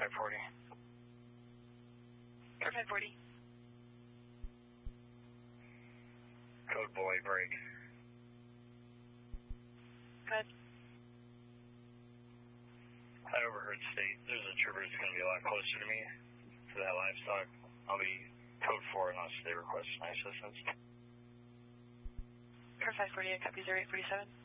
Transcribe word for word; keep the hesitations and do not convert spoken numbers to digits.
five forty. Air five forty. Code boy, break. Good. I overheard state. There's a trooper that's going to be a lot closer to me to that livestock. I'll be code four unless they request my assistance. Air five forty, I copy zero eight forty-seven.